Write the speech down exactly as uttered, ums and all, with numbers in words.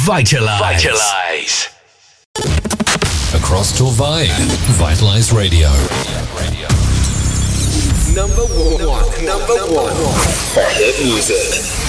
Vitalize. Vitalize. Across Torvay, Vitalize Radio. Number one. Number one. For hit music.